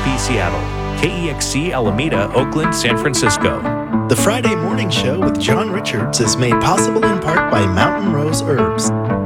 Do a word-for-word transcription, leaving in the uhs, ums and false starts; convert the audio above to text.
P Seattle, K E X C Alameda, Oakland, San Francisco. The Friday Morning Show with John Richards is made possible in part by Mountain Rose Herbs.